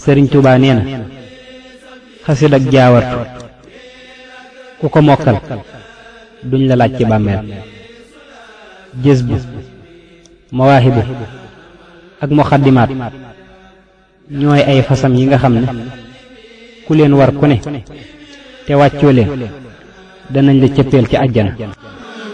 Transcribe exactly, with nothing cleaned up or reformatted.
Sëriñ Tuubaa nee na xasida ak jaawartu ku ko mokkal duñ la laaj ci bàmmeel. jës bu mawaahibu ak muxaddimaat ñooy ay fasam yi nga xam ne ku leen war ku ne te wàccoo leen danañ la cëppeel ci àjjana.